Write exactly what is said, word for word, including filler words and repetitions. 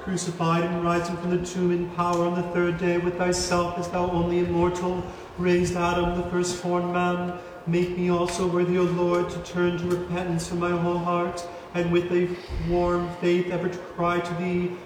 crucified and rising from the tomb in power on the third day with thyself as thou only immortal, raised Adam, the firstborn man, make me also worthy, O Lord, to turn to repentance from my whole heart, and with a warm faith ever to cry to thee,